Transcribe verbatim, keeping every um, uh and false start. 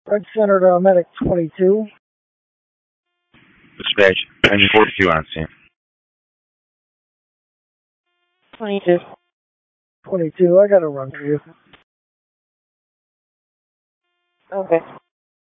Red Center to Medic twenty-two. Dispatch, engine forty-two on scene. twenty-two. twenty-two, I got a run for you. Okay.